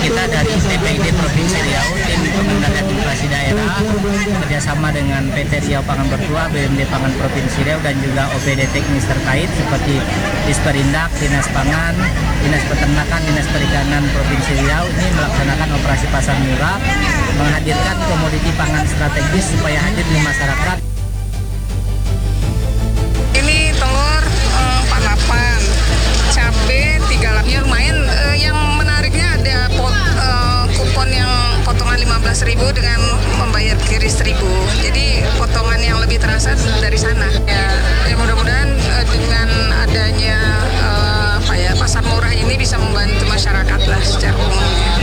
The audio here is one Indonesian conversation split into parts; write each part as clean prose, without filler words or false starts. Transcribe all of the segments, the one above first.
kita dari TPID Provinsi Riau, tim pengendalian inflasi daerah, bekerjasama dengan PT Riau Pangan Bertuah, BUMD Pangan Provinsi Riau, dan juga OPD teknis terkait seperti Disperindak, Dinas Pangan, Dinas Peternakan, Dinas Perikanan Provinsi Riau ini melaksanakan operasi pasar murah, menghadirkan komoditi pangan strategis supaya hadir di masyarakat. Ini telur 48, cabai 38. Lumayan, yang menariknya ada kupon yang potongan 15.000 dengan membayar kiri 1.000. Jadi potongan yang lebih terasa dari sana. Ya mudah-mudahan dengan adanya pasar murah ini bisa membantu masyarakat lah secara umumnya.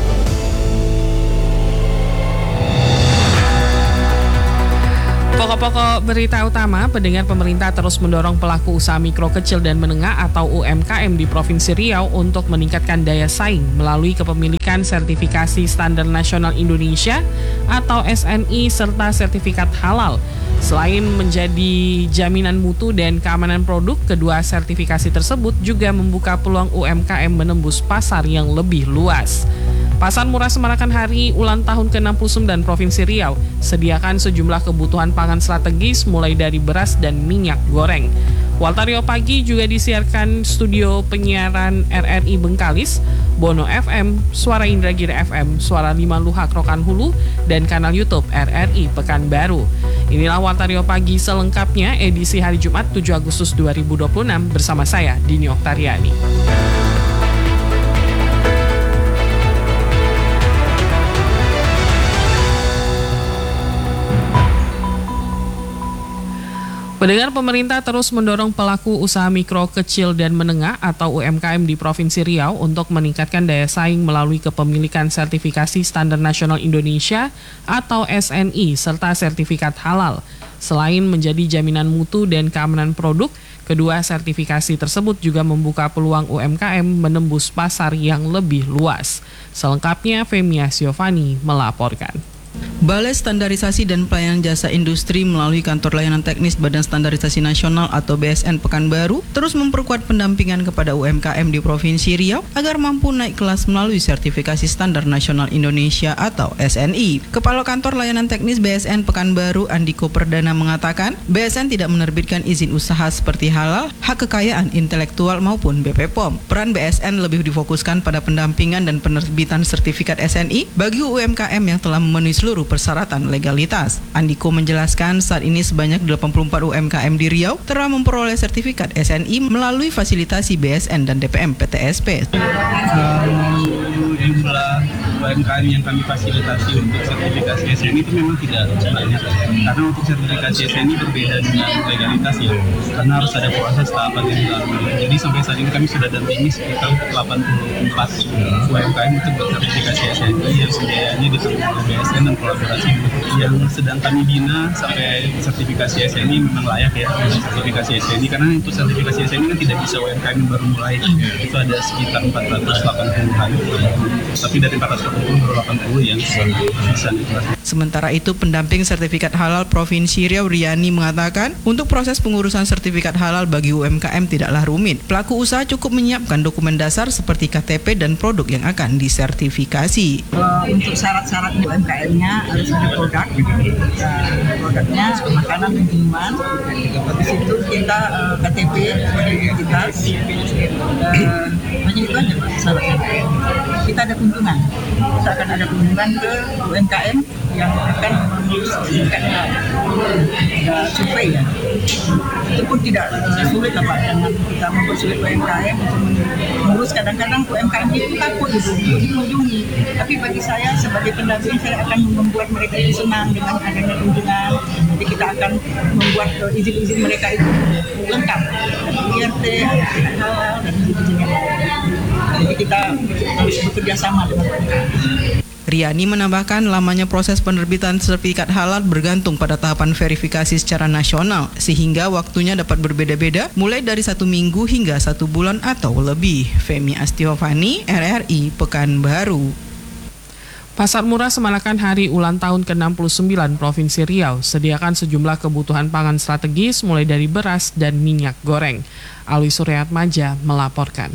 Pokok-pokok berita utama, pendengar, pemerintah terus mendorong pelaku usaha mikro kecil dan menengah atau UMKM di Provinsi Riau untuk meningkatkan daya saing melalui kepemilikan sertifikasi Standar Nasional Indonesia atau SNI serta sertifikat halal. Selain menjadi jaminan mutu dan keamanan produk, kedua sertifikasi tersebut juga membuka peluang UMKM menembus pasar yang lebih luas. Pasar Murah semarakan hari ulang tahun ke-69 Provinsi Riau, sediakan sejumlah kebutuhan pangan strategis mulai dari beras dan minyak goreng. Warta Riau Pagi juga disiarkan studio penyiaran RRI Bengkalis, Bono FM, Suara Indragiri FM, Suara 5 Luhak Rokan Hulu, dan kanal YouTube RRI Pekanbaru. Inilah Warta Riau Pagi selengkapnya edisi hari Jumat 7 Agustus 2026 bersama saya, Dini Oktariani. Pendengar, pemerintah terus mendorong pelaku usaha mikro, kecil, dan menengah atau UMKM di Provinsi Riau untuk meningkatkan daya saing melalui kepemilikan sertifikasi Standar Nasional Indonesia atau SNI serta sertifikat halal. Selain menjadi jaminan mutu dan keamanan produk, kedua sertifikasi tersebut juga membuka peluang UMKM menembus pasar yang lebih luas. Selengkapnya, Femia Siovani melaporkan. Balai Standarisasi dan Pelayanan Jasa Industri melalui Kantor Layanan Teknis Badan Standarisasi Nasional atau BSN Pekanbaru terus memperkuat pendampingan kepada UMKM di Provinsi Riau agar mampu naik kelas melalui sertifikasi Standar Nasional Indonesia atau SNI. Kepala Kantor Layanan Teknis BSN Pekanbaru, Andiko Perdana, mengatakan BSN tidak menerbitkan izin usaha seperti halal, hak kekayaan intelektual maupun BPOM. Peran BSN lebih difokuskan pada pendampingan dan penerbitan sertifikat SNI bagi UMKM yang telah memenuhi seluruh persyaratan legalitas. Andiko menjelaskan saat ini sebanyak 84 UMKM di Riau telah memperoleh sertifikat SNI melalui fasilitasi BSN dan DPM PTSP. Jumlah UMKM yang kami fasilitasi untuk sertifikasi SNI itu memang tidak banyak, karena untuk sertifikasi SNI berbeda dengan legalitas ya, karena harus ada proses tahapan yang dilalui. Jadi sampai saat ini kami sudah dampingi sekitar 84 UMKM untuk bersertifikasi SNI yang sedianya ditanggung oleh BSN dan kolaborasi yang sedang kami bina sampai sertifikasi SNI memang layak ya dengan sertifikasi SNI, karena untuk sertifikasi SNI kan tidak bisa UMKM yang baru mulai, itu ada sekitar 480-an, tapi dari 480 baru 80 yang bisa. Sementara itu, pendamping sertifikat halal Provinsi Riau, Riani, mengatakan untuk proses pengurusan sertifikat halal bagi UMKM tidaklah rumit. Pelaku usaha cukup menyiapkan dokumen dasar seperti KTP dan produk yang akan disertifikasi. Untuk syarat-syarat UMKM-nya harus ada produk, produknya makanan dan minuman. Di situ kita KTP sebagai identitas, hanya itu aja Pak syaratnya. Kita ada kunjungan, kita akan ada kunjungan ke UMKM yang akan mengurus sertifikat survei ya. Itu pun tidak sulit Pak, dengan kita mempersulit UMKM untuk mengurus. Kadang-kadang UMKM itu takut untuk dikunjungi, tapi bagi saya sebagai pendamping saya akan membuat mereka itu senang dengan adanya kunjungan. Jadi kita akan membuat izin-izin mereka itu lengkap, IRT, halal dan izin-izin yang lain. Jadi kita harus bekerja sama dengan mereka. Riani menambahkan lamanya proses penerbitan sertifikat halal bergantung pada tahapan verifikasi secara nasional, sehingga waktunya dapat berbeda-beda mulai dari 1 minggu hingga 1 bulan atau lebih. Femi Astiovani, RRI Pekanbaru. Pasar Murah semarakan hari ulang tahun ke-69 Provinsi Riau, sediakan sejumlah kebutuhan pangan strategis mulai dari beras dan minyak goreng. Alwi Suryatmaja melaporkan.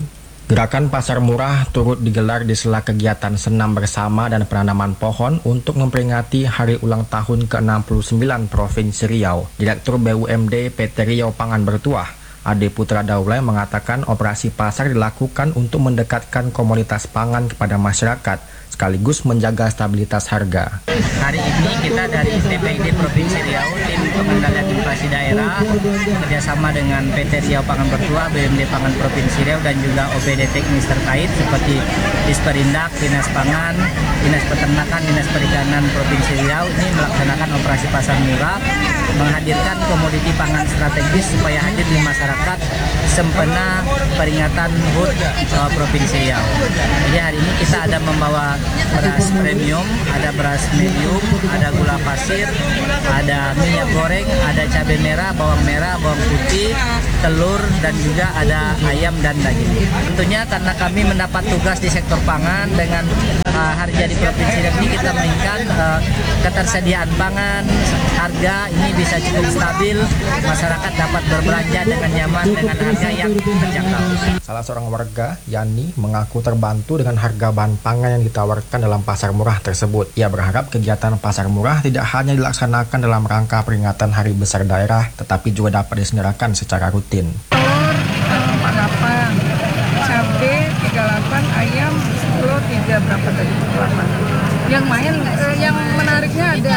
Gerakan Pasar Murah turut digelar di sela kegiatan senam bersama dan penanaman pohon untuk memperingati Hari Ulang Tahun ke-69 Provinsi Riau. Direktur BUMD PT Riau Pangan Bertuah, Ade Putra Daulay, mengatakan operasi pasar dilakukan untuk mendekatkan komoditas pangan kepada masyarakat, sekaligus menjaga stabilitas harga. Hari ini kita dari TPID Provinsi Riau, tim pengendalian inflasi daerah, bekerjasama dengan PT Riau Pangan Bertuah, BUMD Pangan Provinsi Riau, dan juga OPD teknis terkait seperti Disperindak, Dinas Pangan, Dinas Peternakan, Dinas Perikanan Provinsi Riau ini melaksanakan operasi pasar murah, menghadirkan komoditi pangan strategis supaya hadir di masyarakat sempena peringatan HUT Provinsi Riau. Jadi hari ini kita ada membawa beras premium, ada beras medium, ada gula pasir, ada minyak goreng, ada cabai merah, bawang putih, telur, dan juga ada ayam dan daging. Tentunya karena kami mendapat tugas di sektor pangan dengan harga di Provinsi Riau ini, kita menginginkan ketersediaan pangan, harga ini bisa cukup stabil, masyarakat dapat berbelanja dengan nyaman dengan harga yang terjangkau. Salah seorang warga, Yani, mengaku terbantu dengan harga bahan pangan yang ditawarkan dalam pasar murah tersebut. Ia berharap kegiatan pasar murah tidak hanya dilaksanakan dalam rangka peringatan Hari Besar Daerah, tetapi juga dapat diselenggarakan secara rutin. Telur 48, cabai 38, ayam 10, 3 berapa tadi? 8. Yang menariknya ada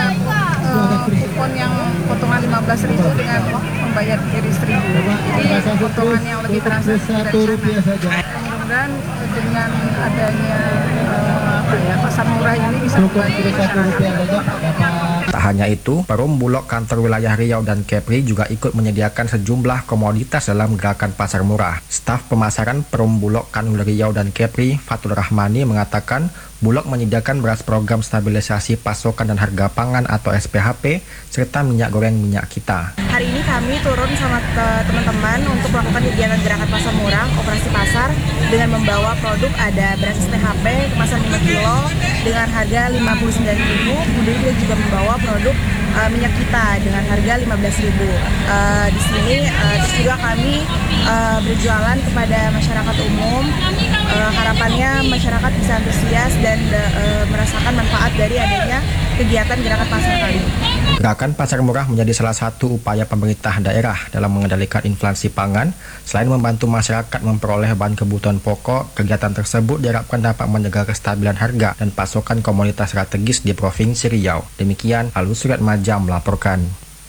kupon yang potongan 15.000 dengan membayar kiris 1.000. Jadi potongan yang lebih terasa dari sana. Mudah-mudahan dengan adanya pasar murah ini bisa membantu masyarakat. Tak hanya itu, Perum Bulog Kantor Wilayah Riau dan Kepri juga ikut menyediakan sejumlah komoditas dalam gerakan pasar murah. Staf pemasaran Perum Bulog Kanwil Riau dan Kepri, Fatul Rahmani, mengatakan Bulog menyediakan beras program stabilisasi pasokan dan harga pangan atau SPHP, serta minyak goreng minyak kita. Hari ini kami turun sama teman-teman untuk melakukan kegiatan gerakan pasar murah, operasi pasar, dengan membawa produk ada beras SPHP kemasan 5 kilo dengan harga 59.000, kemudian kita juga membawa produk minyak kita dengan harga 15.000. Di sini terus juga kami berjualan kepada masyarakat umum. Harapannya masyarakat bisa antusias dan merasakan manfaat dari adanya kegiatan gerakan pasar kali ini. Gerakan pasar murah menjadi salah satu upaya pemerintah daerah dalam mengendalikan inflasi pangan. Selain membantu masyarakat memperoleh bahan kebutuhan pokok, kegiatan tersebut diharapkan dapat menjaga kestabilan harga dan pasokan komoditas strategis di Provinsi Riau. Demikian, Alus Surat Maja melaporkan.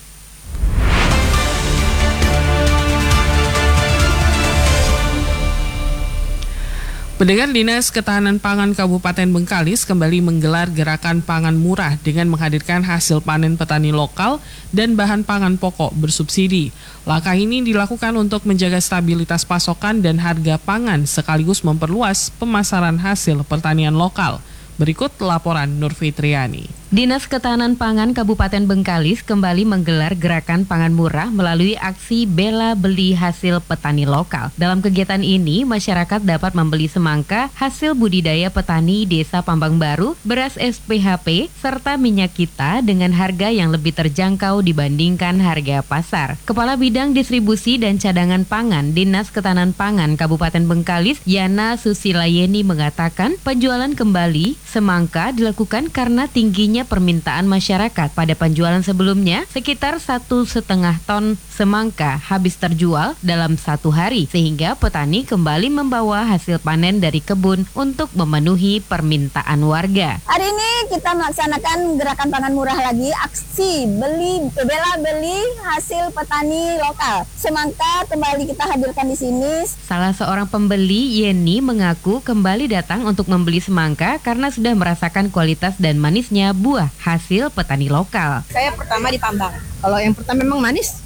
Pendengar, Dinas Ketahanan Pangan Kabupaten Bengkalis kembali menggelar gerakan pangan murah dengan menghadirkan hasil panen petani lokal dan bahan pangan pokok bersubsidi. Langkah ini dilakukan untuk menjaga stabilitas pasokan dan harga pangan sekaligus memperluas pemasaran hasil pertanian lokal. Berikut laporan Nur Fitriani. Dinas Ketahanan Pangan Kabupaten Bengkalis kembali menggelar gerakan pangan murah melalui aksi bela beli hasil petani lokal. Dalam kegiatan ini, masyarakat dapat membeli semangka hasil budidaya petani Desa Pambang Baru, beras SPHP, serta minyak kita dengan harga yang lebih terjangkau dibandingkan harga pasar. Kepala Bidang Distribusi dan Cadangan Pangan Dinas Ketahanan Pangan Kabupaten Bengkalis, Yana Susilayeni, mengatakan penjualan kembali semangka dilakukan karena tingginya permintaan masyarakat. Pada penjualan sebelumnya, sekitar 1,5 ton semangka habis terjual dalam 1 hari, sehingga petani kembali membawa hasil panen dari kebun untuk memenuhi permintaan warga. Hari ini kita melaksanakan gerakan pangan murah lagi, aksi bela beli hasil petani lokal. Semangka kembali kita hadirkan di sini. Salah seorang pembeli, Yeni, mengaku kembali datang untuk membeli semangka karena sudah merasakan kualitas dan manisnya buah hasil petani lokal. Saya pertama di Pambang. Kalau yang pertama memang manis.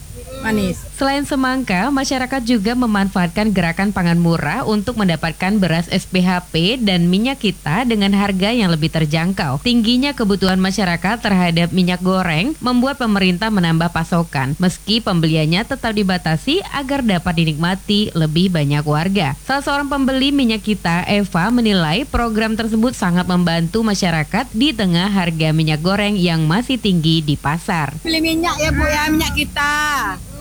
Selain semangka, masyarakat juga memanfaatkan gerakan pangan murah untuk mendapatkan beras SPHP dan minyak kita dengan harga yang lebih terjangkau. Tingginya kebutuhan masyarakat terhadap minyak goreng membuat pemerintah menambah pasokan, meski pembeliannya tetap dibatasi agar dapat dinikmati lebih banyak warga. Salah seorang pembeli minyak kita, Eva, menilai program tersebut sangat membantu masyarakat di tengah harga minyak goreng yang masih tinggi di pasar. Pilih minyak ya Bu ya, minyak kita.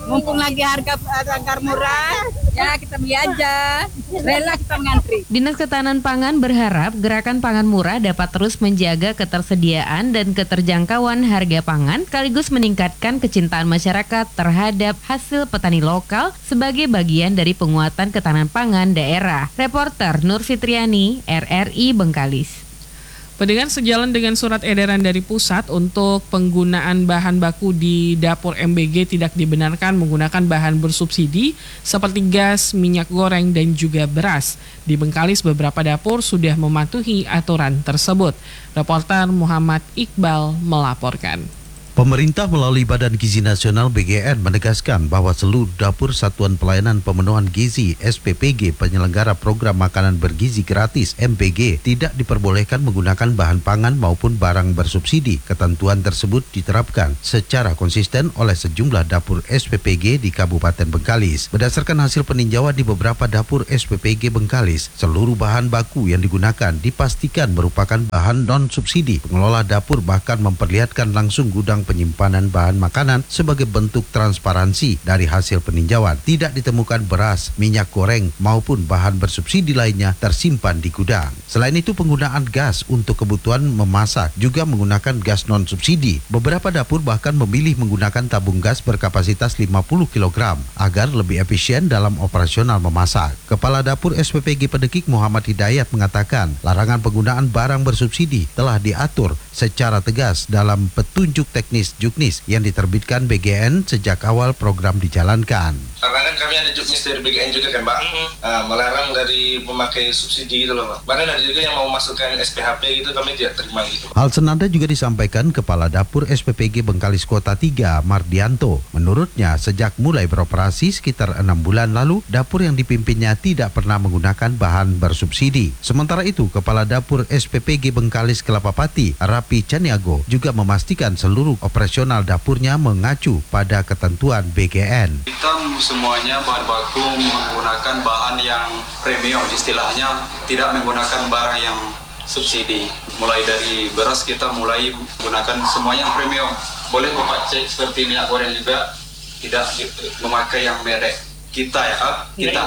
mumpung lagi harga murah, ya kita beli aja. Rela kita ngantri. Dinas Ketahanan Pangan berharap gerakan pangan murah dapat terus menjaga ketersediaan dan keterjangkauan harga pangan, sekaligus meningkatkan kecintaan masyarakat terhadap hasil petani lokal sebagai bagian dari penguatan ketahanan pangan daerah. Reporter Nur Fitriani, RRI Bengkalis. Pendengar, sejalan dengan surat edaran dari pusat untuk penggunaan bahan baku di dapur MBG tidak dibenarkan menggunakan bahan bersubsidi seperti gas, minyak goreng, dan juga beras. Di Bengkalis beberapa dapur sudah mematuhi aturan tersebut. Reporter Muhammad Iqbal melaporkan. Pemerintah melalui Badan Gizi Nasional BGN menegaskan bahwa seluruh dapur Satuan Pelayanan Pemenuhan Gizi SPPG penyelenggara program makanan bergizi gratis MPG tidak diperbolehkan menggunakan bahan pangan maupun barang bersubsidi. Ketentuan tersebut diterapkan secara konsisten oleh sejumlah dapur SPPG di Kabupaten Bengkalis. Berdasarkan hasil peninjauan di beberapa dapur SPPG Bengkalis, seluruh bahan baku yang digunakan dipastikan merupakan bahan non-subsidi. Pengelola dapur bahkan memperlihatkan langsung gudang penyimpanan bahan makanan sebagai bentuk transparansi. Dari hasil peninjauan, tidak ditemukan beras, minyak goreng maupun bahan bersubsidi lainnya tersimpan di gudang. Selain itu, penggunaan gas untuk kebutuhan memasak juga menggunakan gas non-subsidi. Beberapa dapur bahkan memilih menggunakan tabung gas berkapasitas 50 kg agar lebih efisien dalam operasional memasak. Kepala Dapur SPPG Pedekik Muhammad Hidayat mengatakan, larangan penggunaan barang bersubsidi telah diatur secara tegas dalam petunjuk teknis Juknis yang diterbitkan BGN sejak awal program dijalankan. Karena kan kami ada Juknis dari BGN juga kan Pak, melarang dari pemakai subsidi gitu loh Pak. Bahkan ada juga yang mau masukkan SPHP gitu, kami tidak terima gitu. Hal senada juga disampaikan Kepala Dapur SPPG Bengkalis Kota 3, Mardianto. Menurutnya, sejak mulai beroperasi sekitar 6 bulan lalu, dapur yang dipimpinnya tidak pernah menggunakan bahan bersubsidi. Sementara itu, Kepala Dapur SPPG Bengkalis Kelapapati, Rapi Caniago, juga memastikan seluruh operasional dapurnya mengacu pada ketentuan BGN. Kita semuanya bahan baku menggunakan bahan yang premium, istilahnya tidak menggunakan barang yang subsidi. Mulai dari beras kita mulai menggunakan semuanya yang premium. Boleh Bapak cek seperti minyak goreng juga tidak memakai yang merek kita ya,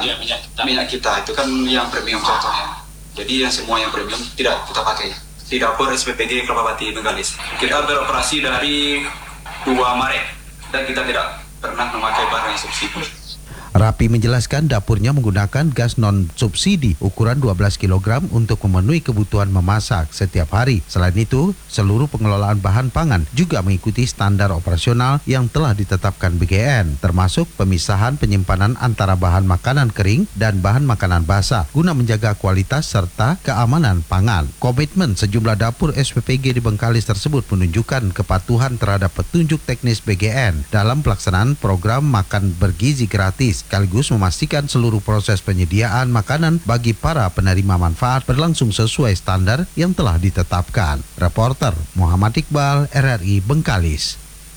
minyak kita itu kan yang premium contohnya. Jadi yang semua yang premium tidak kita pakai. Di dapur SPPG Kelapapati Bengkalis. Kita beroperasi dari 2 Maret dan kita tidak pernah memakai barang yang subsidi. Rapi menjelaskan dapurnya menggunakan gas non-subsidi ukuran 12 kg untuk memenuhi kebutuhan memasak setiap hari. Selain itu, seluruh pengelolaan bahan pangan juga mengikuti standar operasional yang telah ditetapkan BGN, termasuk pemisahan penyimpanan antara bahan makanan kering dan bahan makanan basah guna menjaga kualitas serta keamanan pangan. Komitmen sejumlah dapur SPPG di Bengkalis tersebut menunjukkan kepatuhan terhadap petunjuk teknis BGN dalam pelaksanaan program makan bergizi gratis, sekaligus memastikan seluruh proses penyediaan makanan bagi para penerima manfaat berlangsung sesuai standar yang telah ditetapkan. Reporter Muhammad Iqbal, RRI Bengkalis.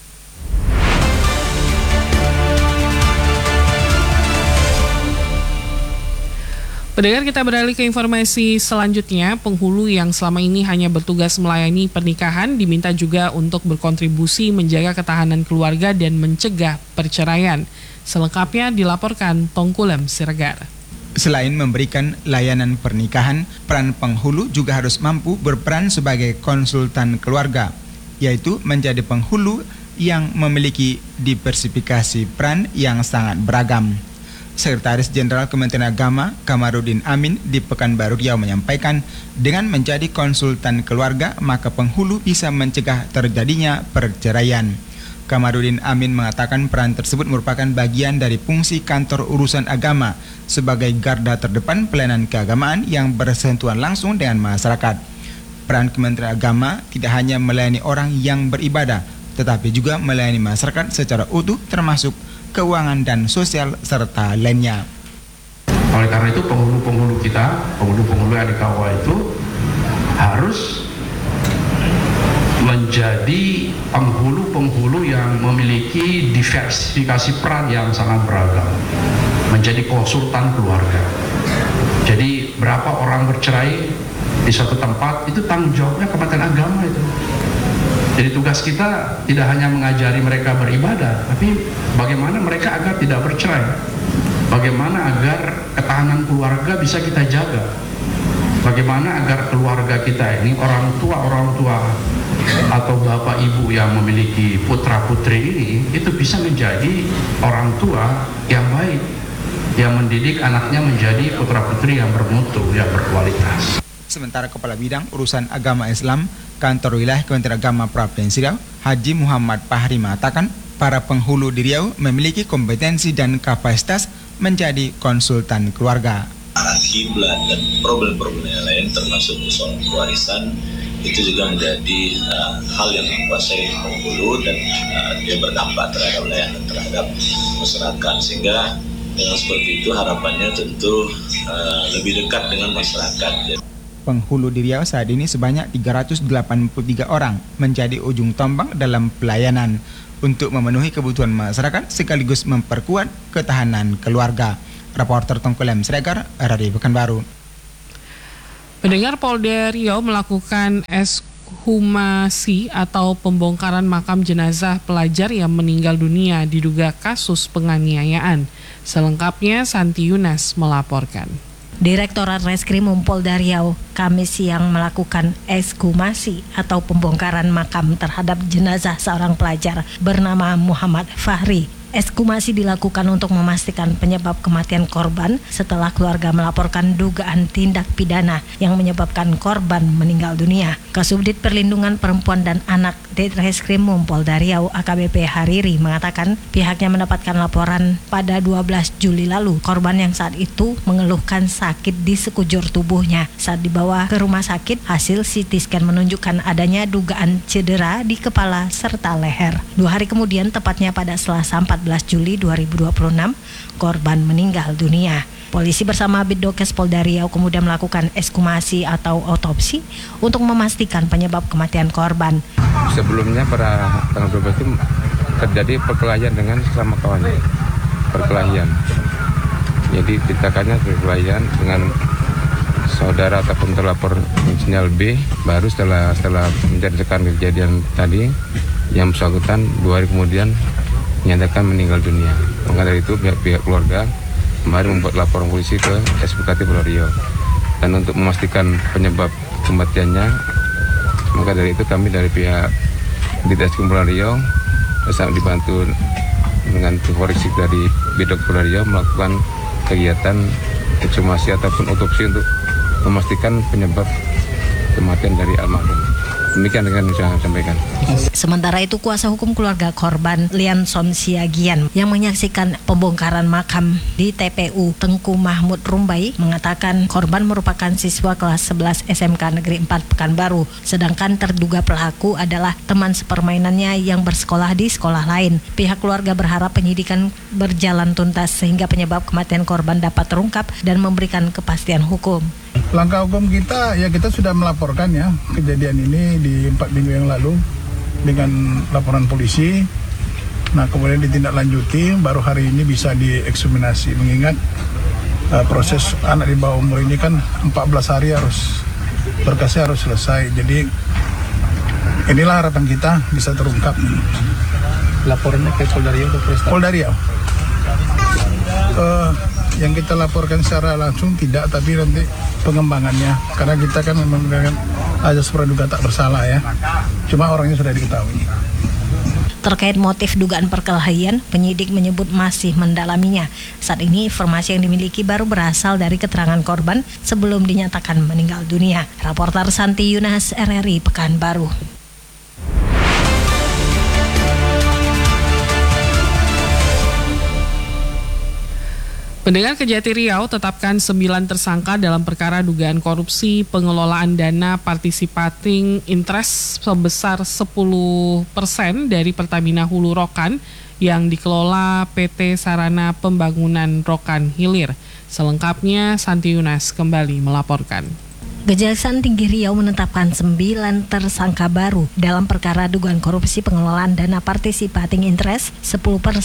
Pendengar, kita beralih ke informasi selanjutnya. Penghulu yang selama ini hanya bertugas melayani pernikahan diminta juga untuk berkontribusi menjaga ketahanan keluarga dan mencegah perceraian. Selengkapnya dilaporkan Tongkulem Siregar. Selain memberikan layanan pernikahan, peran penghulu juga harus mampu berperan sebagai konsultan keluarga, yaitu menjadi penghulu yang memiliki diversifikasi peran yang sangat beragam. Sekretaris Jenderal Kementerian Agama Kamarudin Amin di Pekanbaru Riau menyampaikan, dengan menjadi konsultan keluarga maka penghulu bisa mencegah terjadinya perceraian. Kamarudin Amin mengatakan peran tersebut merupakan bagian dari fungsi kantor urusan agama sebagai garda terdepan pelayanan keagamaan yang bersentuhan langsung dengan masyarakat. Peran Kementerian Agama tidak hanya melayani orang yang beribadah, tetapi juga melayani masyarakat secara utuh termasuk keuangan dan sosial serta lainnya. Oleh karena itu penghulu-penghulu kita, penghulu-penghulu yang dikawal itu harus menjadi penghulu-penghulu yang memiliki diversifikasi peran yang sangat beragam, menjadi konsultan keluarga. Jadi berapa orang bercerai di suatu tempat itu tanggung jawabnya Kementerian Agama itu. Jadi tugas kita tidak hanya mengajari mereka beribadah, tapi bagaimana mereka agar tidak bercerai, bagaimana agar ketahanan keluarga bisa kita jaga, bagaimana agar keluarga kita ini orang tua atau bapak ibu yang memiliki putra putri ini itu bisa menjadi orang tua yang baik, yang mendidik anaknya menjadi putra putri yang bermutu, yang berkualitas. Sementara Kepala Bidang Urusan Agama Islam Kantor Wilayah Kementerian Agama Provinsi Riau, Haji Muhammad Fahri mengatakan, para penghulu di Riau memiliki kompetensi dan kapasitas menjadi konsultan keluarga. Arah kiblat dan problem-problem yang lain termasuk persoalan warisan itu juga menjadi hal yang menguasai penghulu dan dia berdampak terhadap layanan terhadap masyarakat, sehingga dengan seperti itu harapannya tentu lebih dekat dengan masyarakat. Penghulu di Riau saat ini sebanyak 383 orang menjadi ujung tombak dalam pelayanan untuk memenuhi kebutuhan masyarakat sekaligus memperkuat ketahanan keluarga. Reporter Tengkulem Sregar, RRI Pekanbaru. Pendengar, Polda Riau melakukan ekshumasi atau pembongkaran makam jenazah pelajar yang meninggal dunia diduga kasus penganiayaan. Selengkapnya Santi Yunas melaporkan. Direktorat Reskrimum Polda Riau Kamis siang melakukan ekshumasi atau pembongkaran makam terhadap jenazah seorang pelajar bernama Muhammad Fahri. Ekshumasi dilakukan untuk memastikan penyebab kematian korban setelah keluarga melaporkan dugaan tindak pidana yang menyebabkan korban meninggal dunia. Kasubdit Perlindungan Perempuan dan Anak Ditreskrimum Polda Riau AKBP Hariri mengatakan pihaknya mendapatkan laporan pada 12 Juli lalu. Korban yang saat itu mengeluhkan sakit di sekujur tubuhnya. Saat dibawa ke rumah sakit, hasil CT scan menunjukkan adanya dugaan cedera di kepala serta leher. 2 hari kemudian, tepatnya pada Selasa 14 Juli 2026, korban meninggal dunia. Polisi bersama Bidokes Polda Riau kemudian melakukan ekshumasi atau otopsi untuk memastikan penyebab kematian korban. Sebelumnya pada tanggal 12 itu terjadi perkelahian dengan sesama kawannya. Perkelahian. Jadi tindakannya perkelahian dengan saudara ataupun terlapor inisial B. Baru setelah menceritakan kejadian tadi, yang bersangkutan 2 hari kemudian menyatakan meninggal dunia. Maka dari itu pihak keluarga kemarin membuat laporan polisi ke SPKT Polda Riau. Dan untuk memastikan penyebab kematiannya, maka dari itu kami dari pihak Ditreskrim Polda Riau bersama dibantu dengan tim forensik dari Bidok Polda Riau melakukan kegiatan ekshumasi ataupun otopsi untuk memastikan penyebab kematian dari almarhum. Demikian dengan saya sampaikan. Sementara itu, kuasa hukum keluarga korban Lianson Siagian yang menyaksikan pembongkaran makam di TPU Tengku Mahmud Rumbai mengatakan korban merupakan siswa kelas 11 SMK Negeri 4 Pekanbaru, sedangkan terduga pelaku adalah teman sepermainannya yang bersekolah di sekolah lain. Pihak keluarga berharap penyidikan berjalan tuntas sehingga penyebab kematian korban dapat terungkap dan memberikan kepastian hukum. Langkah hukum kita, ya kita sudah melaporkan ya kejadian ini di 4 minggu yang lalu dengan laporan polisi. Nah kemudian ditindaklanjuti, baru hari ini bisa diekshumasi. Mengingat proses anak di bawah umur ini kan 14 hari berkasnya harus selesai. Jadi inilah harapan kita bisa terungkap. Laporannya ke Polda Riau atau Polresta? Polda Riau. Yang kita laporkan secara langsung tidak, tapi nanti pengembangannya, karena kita kan memang azas praduga tak bersalah ya, cuma orangnya sudah diketahui. Terkait motif dugaan perkelahian, penyidik menyebut masih mendalaminya. Saat ini informasi yang dimiliki baru berasal dari keterangan korban sebelum dinyatakan meninggal dunia. Reporter Santi Yunas, RRI Pekanbaru. Pendengar, Kejati Riau tetapkan 9 tersangka dalam perkara dugaan korupsi pengelolaan dana participating interest sebesar 10% dari Pertamina Hulu Rokan yang dikelola PT Sarana Pembangunan Rokan Hilir. Selengkapnya Santi Yunas kembali melaporkan. Kejaksaan Tinggi Riau menetapkan 9 tersangka baru dalam perkara dugaan korupsi pengelolaan dana participating interest 10%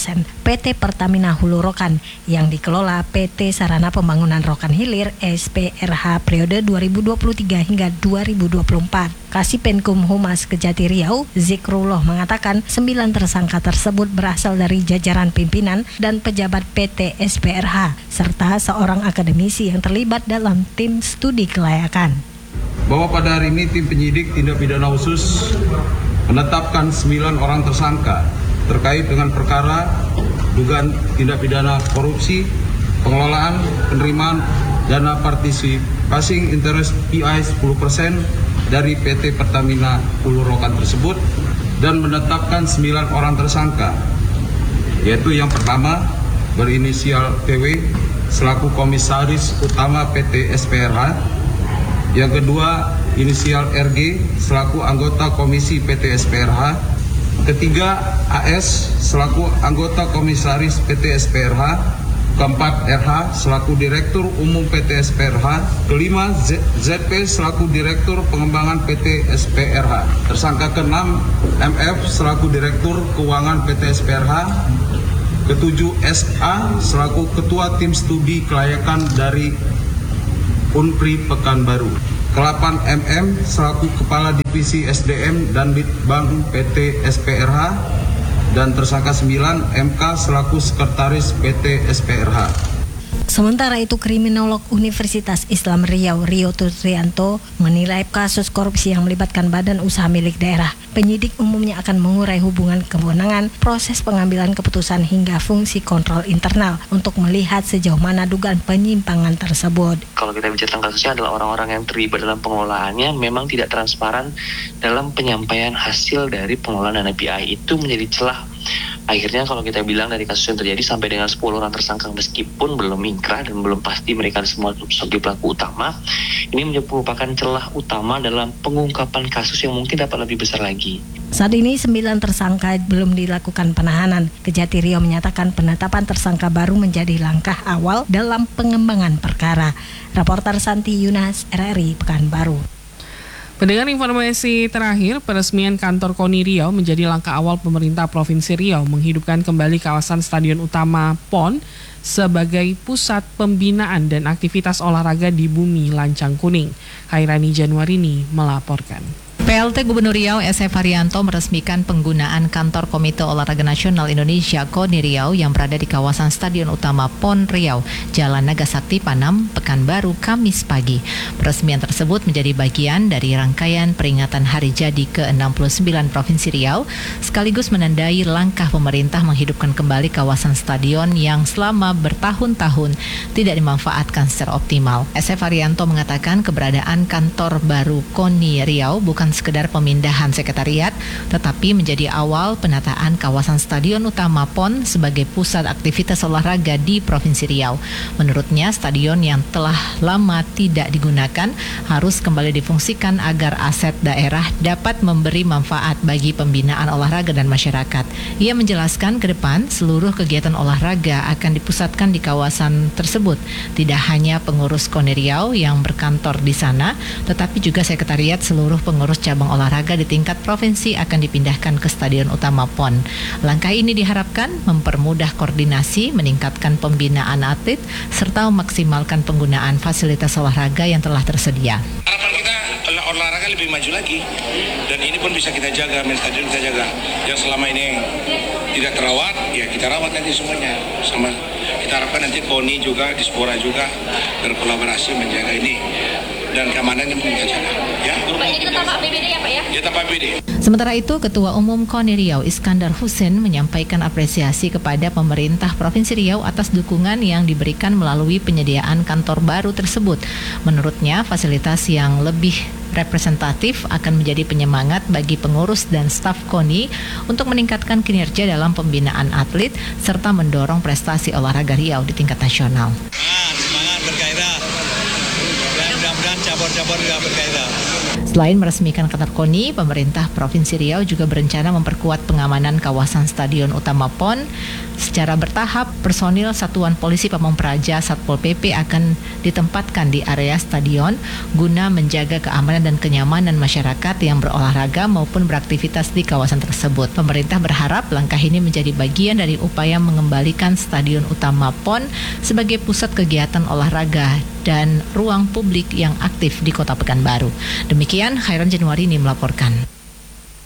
PT Pertamina Hulu Rokan yang dikelola PT Sarana Pembangunan Rokan Hilir SPRH periode 2023 hingga 2024. Kasipenkum Humas Kejati Riau, Zikrullah mengatakan 9 tersangka tersebut berasal dari jajaran pimpinan dan pejabat PT SPRH serta seorang akademisi yang terlibat dalam tim studi kelayakan. Bahwa pada hari ini tim penyidik tindak pidana khusus menetapkan 9 orang tersangka terkait dengan perkara dugaan tindak pidana korupsi, pengelolaan, penerimaan dana participation interest PI 10% dari PT Pertamina Hulu Rokan tersebut dan menetapkan 9 orang tersangka, yaitu yang pertama berinisial TW selaku komisaris utama PT SPRH, yang kedua inisial RG selaku anggota komisi PT SPRH, ketiga AS selaku anggota komisaris PT SPRH, keempat RH selaku direktur umum PT SPRH, kelima ZP selaku direktur pengembangan PT SPRH, tersangka keenam MF selaku direktur keuangan PT SPRH, ketujuh SA selaku ketua tim studi kelayakan dari Unpri Pekanbaru, ke-8 MM selaku kepala divisi SDM dan Litbang PT SPRH, dan tersangka 9 MK selaku sekretaris PT SPRH. Sementara itu, Kriminolog Universitas Islam Riau, Rio Tutrianto, menilai kasus korupsi yang melibatkan badan usaha milik daerah, penyidik umumnya akan mengurai hubungan kewenangan, proses pengambilan keputusan hingga fungsi kontrol internal untuk melihat sejauh mana dugaan penyimpangan tersebut. Kalau kita bicara tentang kasusnya adalah orang-orang yang terlibat dalam pengelolaannya memang tidak transparan dalam penyampaian hasil dari pengelolaan dana PI, itu menjadi celah. Akhirnya kalau kita bilang dari kasus yang terjadi sampai dengan 10 orang tersangka meskipun belum ingkrah dan belum pasti mereka semua sebagai pelaku utama, ini merupakan celah utama dalam pengungkapan kasus yang mungkin dapat lebih besar lagi. Saat ini 9 tersangka belum dilakukan penahanan. Kejati Riau menyatakan penetapan tersangka baru menjadi langkah awal dalam pengembangan perkara. Reporter Santi Yunas, RRI Pekanbaru. Dengan informasi terakhir, peresmian kantor KONI Riau menjadi langkah awal pemerintah Provinsi Riau menghidupkan kembali kawasan Stadion Utama PON sebagai pusat pembinaan dan aktivitas olahraga di bumi lancang kuning. Hairani Januarini melaporkan. PLT Gubernur Riau SF Haryanto meresmikan penggunaan kantor Komite Olahraga Nasional Indonesia KONI Riau yang berada di kawasan Stadion Utama PON Riau, Jalan Nagasakti Panam, Pekanbaru, Kamis pagi. Peresmian tersebut menjadi bagian dari rangkaian peringatan Hari Jadi ke-69 Provinsi Riau, sekaligus menandai langkah pemerintah menghidupkan kembali kawasan stadion yang selama bertahun-tahun tidak dimanfaatkan secara optimal. SF Haryanto mengatakan keberadaan kantor baru KONI Riau bukan sekedar pemindahan sekretariat, tetapi menjadi awal penataan kawasan Stadion Utama PON sebagai pusat aktivitas olahraga di Provinsi Riau. Menurutnya, stadion yang telah lama tidak digunakan harus kembali difungsikan agar aset daerah dapat memberi manfaat bagi pembinaan olahraga dan masyarakat. Ia menjelaskan ke depan seluruh kegiatan olahraga akan dipusatkan di kawasan tersebut. Tidak hanya pengurus KONI Riau yang berkantor di sana, tetapi juga sekretariat seluruh pengurus cabang olahraga di tingkat provinsi akan dipindahkan ke Stadion Utama PON. Langkah ini diharapkan mempermudah koordinasi, meningkatkan pembinaan atlet, serta memaksimalkan penggunaan fasilitas olahraga yang telah tersedia. Harapan kita olahraga lebih maju lagi, dan ini pun bisa kita jaga, stadion kita jaga. Yang selama ini tidak terawat, ya kita rawat nanti semuanya. Sama kita harapkan nanti KONI juga, Dispora juga berkolaborasi menjaga ini. Dan keamanannya pun kita jaga. Ya. Jadi tetap APBD ya Pak ya? Ya tetap APBD. Sementara itu, Ketua Umum KONI Riau Iskandar Husin menyampaikan apresiasi kepada pemerintah Provinsi Riau atas dukungan yang diberikan melalui penyediaan kantor baru tersebut. Menurutnya, fasilitas yang lebih representatif akan menjadi penyemangat bagi pengurus dan staf KONI untuk meningkatkan kinerja dalam pembinaan atlet serta mendorong prestasi olahraga Riau di tingkat nasional. Semangat bergairah. Mudah-mudahan cabur-cabur juga bergairah. Selain meresmikan kantor KONI, pemerintah Provinsi Riau juga berencana memperkuat pengamanan kawasan Stadion Utama PON Secara bertahap, personil Satuan Polisi Pamong Praja Satpol PP akan ditempatkan di area stadion guna menjaga keamanan dan kenyamanan masyarakat yang berolahraga maupun beraktivitas di kawasan tersebut. Pemerintah berharap langkah ini menjadi bagian dari upaya mengembalikan Stadion Utama PON sebagai pusat kegiatan olahraga dan ruang publik yang aktif di Kota Pekanbaru. Demikian, Khairan Januari ini melaporkan.